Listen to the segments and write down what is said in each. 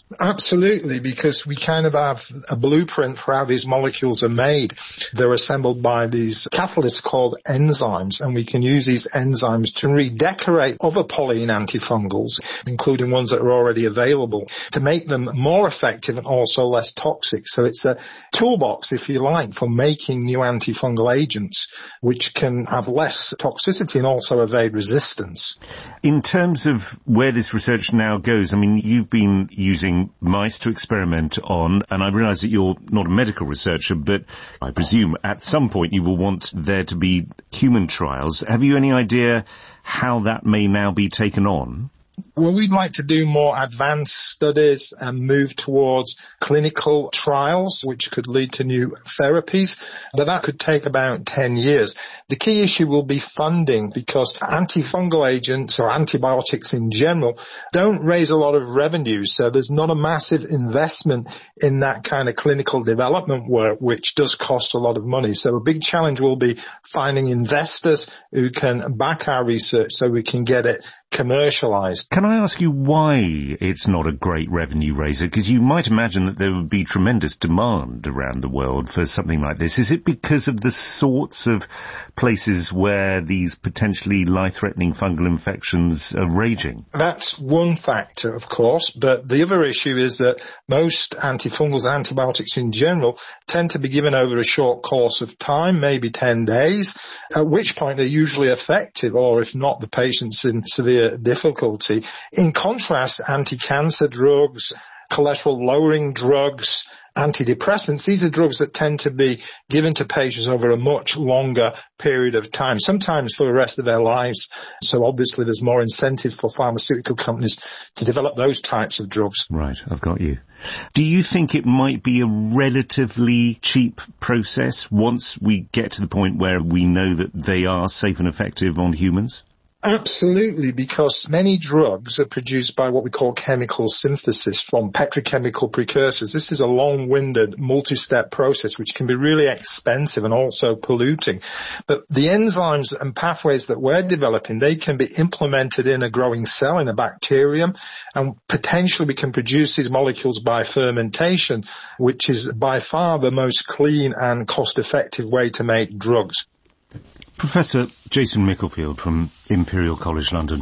Absolutely, because we kind of have a blueprint for how these molecules are made. They're assembled by these catalysts called enzymes, and we can use these enzymes to redecorate other polyene antifungals, including ones that are already available, to make them more effective and also less toxic. So it's a toolbox, if you like, for making new antifungal agents, which can have less toxicity and also evade resistance. In terms of where this research now goes, I mean, you've been using mice to experiment on, and I realise that you're not a medical researcher, but I presume at some point you will want there to be human trials. Have you any idea how that may now be taken on? Well, we'd like to do more advanced studies and move towards clinical trials, which could lead to new therapies, but that could take about 10 years. The key issue will be funding, because antifungal agents or antibiotics in general don't raise a lot of revenue, so there's not a massive investment in that kind of clinical development work, which does cost a lot of money. So a big challenge will be finding investors who can back our research so we can get it commercialized. Can I ask you why it's not a great revenue raiser? Because you might imagine that there would be tremendous demand around the world for something like this. Is it because of the sorts of places where these potentially life-threatening fungal infections are raging? That's one factor, of course, but the other issue is that most antifungals, antibiotics in general, tend to be given over a short course of time, maybe 10 days, at which point they're usually effective, or if not, the patient's in severe difficulty. In contrast, anti-cancer drugs, cholesterol-lowering drugs, antidepressants, these are drugs that tend to be given to patients over a much longer period of time, sometimes for the rest of their lives. So obviously there's more incentive for pharmaceutical companies to develop those types of drugs. Right, I've got you. Do you think it might be a relatively cheap process once we get to the point where we know that they are safe and effective on humans? Absolutely, because many drugs are produced by what we call chemical synthesis from petrochemical precursors. This is a long-winded, multi-step process which can be really expensive and also polluting. But the enzymes and pathways that we're developing, they can be implemented in a growing cell, in a bacterium, and potentially we can produce these molecules by fermentation, which is by far the most clean and cost-effective way to make drugs. Professor Jason Mickelfield from Imperial College London.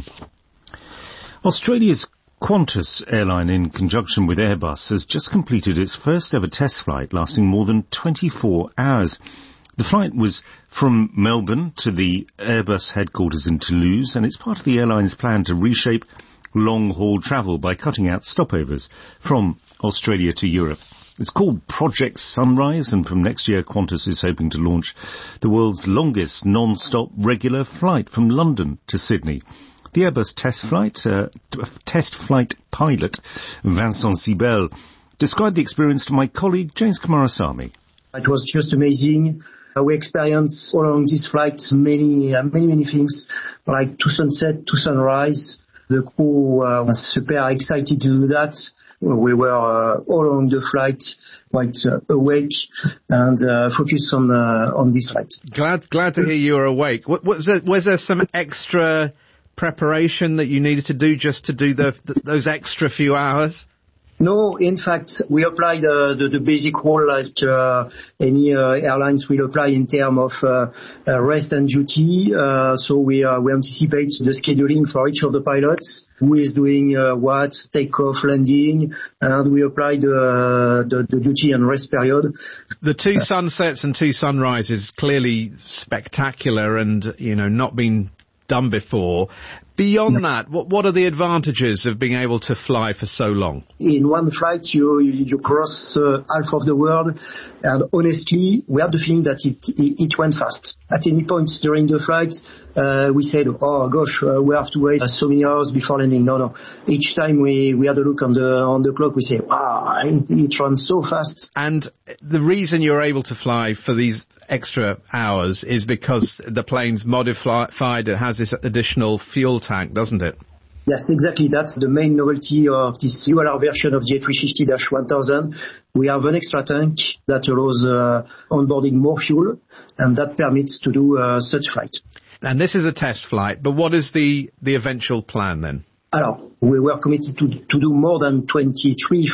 Australia's Qantas airline, in conjunction with Airbus, has just completed its first ever test flight lasting more than 24 hours. The flight was from Melbourne to the Airbus headquarters in Toulouse, and it's part of the airline's plan to reshape long-haul travel by cutting out stopovers from Australia to Europe. It's called Project Sunrise, and from next year Qantas is hoping to launch the world's longest non-stop regular flight from London to Sydney. The Airbus test flight pilot, Vincent Sibel, described the experience to my colleague James Kamarasamy. It was just amazing. We experienced all along this flight many things, like to sunset, to sunrise. The crew was super excited to do that. We were all along the flight quite awake and focused on this flight. Glad to hear you were awake. Was there some extra preparation that you needed to do just to do those extra few hours? No, in fact, we applied the basic rule like any airlines will apply in terms of rest and duty. So we anticipate the scheduling for each of the pilots, who is doing what, takeoff, landing, and we applied the duty and rest period. The two sunsets and two sunrises, clearly spectacular and, not been done before. Beyond that, what are the advantages of being able to fly for so long? In one flight, you cross half of the world, and honestly, we had the feeling that it went fast. At any point during the flight, we said, oh gosh, we have to wait so many hours before landing. No. Each time we had a look on the clock, we say, wow, it runs so fast. And the reason you're able to fly for these extra hours is because the plane's modified, it has this additional fuel tank, doesn't it? Yes, exactly. That's the main novelty of this ULR version of the A350-1000. We have an extra tank that allows onboarding more fuel, and that permits to do such flight. And this is a test flight, but what is the eventual plan then? Alors, we were committed to do more than 23